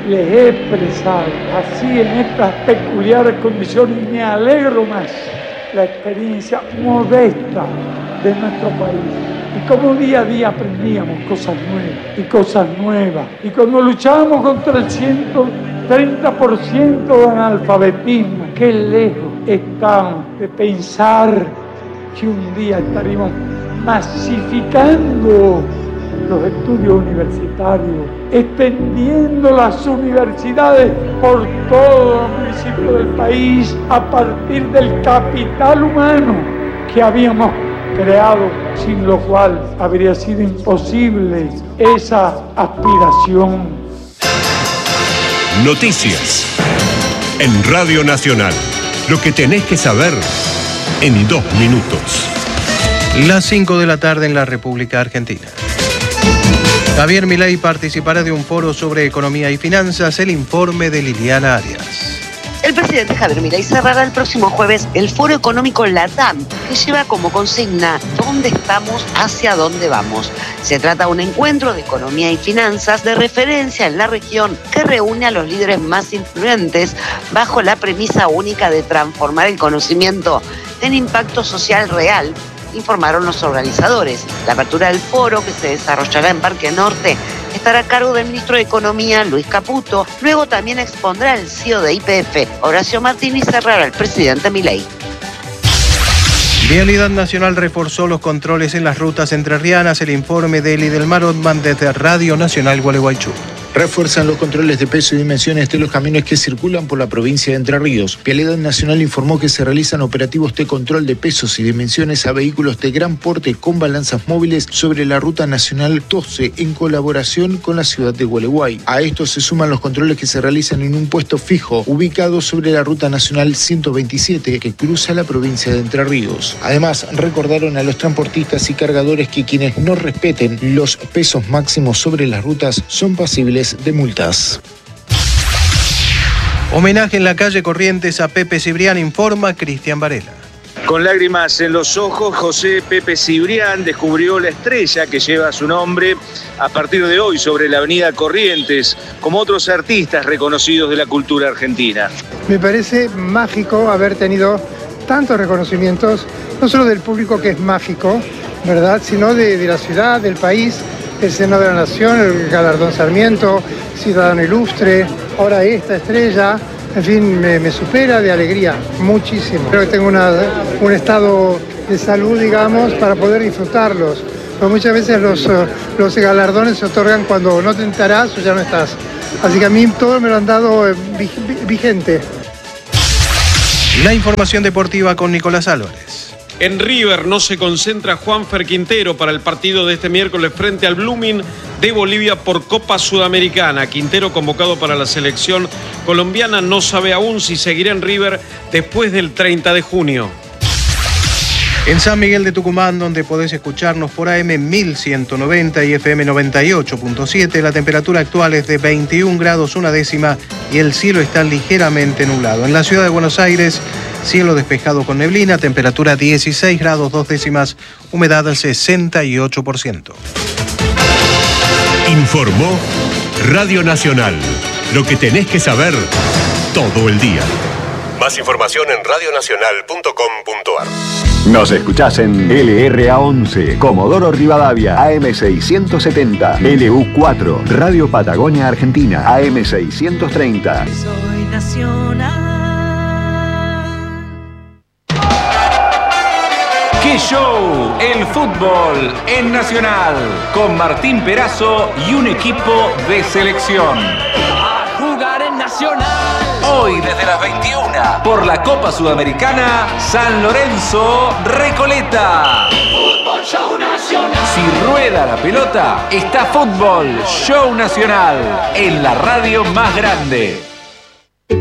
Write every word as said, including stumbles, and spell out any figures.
les he expresado, así en estas peculiares condiciones, y me alegro más, la experiencia modesta de nuestro país. Y como día a día aprendíamos cosas nuevas y cosas nuevas. Y cuando luchábamos contra el ciento treinta por ciento de analfabetismo, qué lejos estamos de pensar que un día estaríamos masificando los estudios universitarios, extendiendo las universidades por todos los municipios del país a partir del capital humano que habíamos creado, sin lo cual habría sido imposible esa aspiración. Noticias en Radio Nacional. Lo que tenés que saber en dos minutos. Las cinco de la tarde en la República Argentina. Javier Milei participará de un foro sobre economía y finanzas. El informe de Liliana Arias. El presidente Javier Milei cerrará el próximo jueves el Foro Económico LATAM, que lleva como consigna ¿dónde estamos? ¿Hacia dónde vamos? Se trata de un encuentro de economía y finanzas de referencia en la región que reúne a los líderes más influyentes bajo la premisa única de transformar el conocimiento en impacto social real, informaron los organizadores. La apertura del foro, que se desarrollará en Parque Norte, estará a cargo del ministro de Economía, Luis Caputo. Luego también expondrá el C E O de Y P F, Horacio Martín, y cerrará el presidente Milei. Vialidad Nacional reforzó los controles en las rutas entrerrianas. El informe de Eli del Mar Otman desde Radio Nacional Gualeguaychú. Refuerzan los controles de peso y dimensiones de los camiones que circulan por la provincia de Entre Ríos. Vialidad Nacional informó que se realizan operativos de control de pesos y dimensiones a vehículos de gran porte con balanzas móviles sobre la ruta nacional doce en colaboración con la ciudad de Gualeguay. A esto se suman los controles que se realizan en un puesto fijo ubicado sobre la ruta nacional ciento veintisiete que cruza la provincia de Entre Ríos. Además, recordaron a los transportistas y cargadores que quienes no respeten los pesos máximos sobre las rutas son pasibles de multas. Homenaje en la calle Corrientes a Pepe Cibrián, informa Cristian Varela. Con lágrimas en los ojos, José Pepe Cibrián descubrió la estrella que lleva su nombre a partir de hoy sobre la avenida Corrientes, como otros artistas reconocidos de la cultura argentina. Me parece mágico haber tenido tantos reconocimientos, no solo del público, que es mágico, ¿verdad?, sino de, de la ciudad, del país. El Senado de la Nación, el Galardón Sarmiento, Ciudadano Ilustre, ahora esta estrella, en fin, me, me supera de alegría muchísimo. Creo que tengo una, un estado de salud, digamos, para poder disfrutarlos. Porque muchas veces los, los galardones se otorgan cuando no te enterás o ya no estás. Así que a mí todo me lo han dado vigente. La información deportiva con Nicolás Álvarez. En River no se concentra Juanfer Quintero para el partido de este miércoles frente al Blooming de Bolivia por Copa Sudamericana. Quintero, convocado para la selección colombiana, no sabe aún si seguirá en River después del treinta de junio. En San Miguel de Tucumán, donde podés escucharnos por A M mil ciento noventa y F M noventa y ocho punto siete, la temperatura actual es de veintiún grados una décima y el cielo está ligeramente nublado. En la ciudad de Buenos Aires, cielo despejado con neblina, temperatura dieciséis grados dos décimas, humedad al sesenta y ocho por ciento. Informó Radio Nacional. Lo que tenés que saber todo el día. Más información en radio nacional punto com punto a r. Nos escuchás en L R A once, Comodoro Rivadavia, A M seiscientos setenta, L U cuatro, Radio Patagonia Argentina, A M seiscientos treinta. Soy nacional. ¡Qué show! El fútbol en Nacional, con Martín Perazo y un equipo de selección. A jugar en Nacional. Hoy desde las veintiuna, por la Copa Sudamericana, San Lorenzo, Recoleta. Fútbol Show Nacional. Si rueda la pelota, está Fútbol Show Nacional, en la radio más grande.